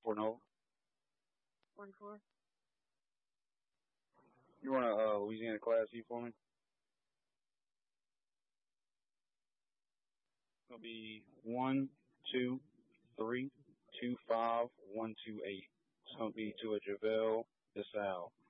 Nova. 44. You want a Louisiana Class E for me? It'll be 12325 128. It's gonna be to a JaVale DeSalle.